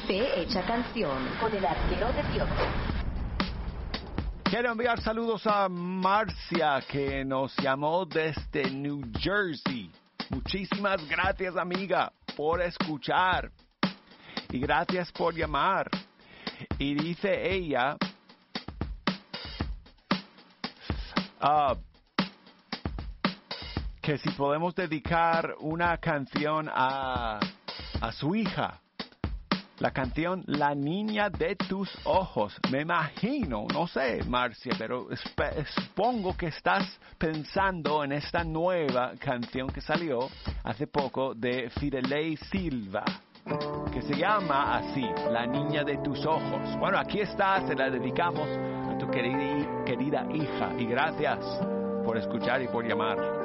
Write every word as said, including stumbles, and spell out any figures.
Fe hecha canción con el arquero de Dios. Quiero enviar saludos a Marcia, que nos llamó desde New Jersey. Muchísimas gracias, amiga, por escuchar. Y gracias por llamar. Y dice ella... Uh, que si podemos dedicar una canción a, a su hija. La canción La Niña de Tus Ojos. Me imagino, no sé, Marcia, pero esp- supongo que estás pensando en esta nueva canción que salió hace poco de Fidelei Silva, que se llama así, La Niña de Tus Ojos. Bueno, aquí está, se la dedicamos a tu querida, querida hija. Y gracias por escuchar y por llamar.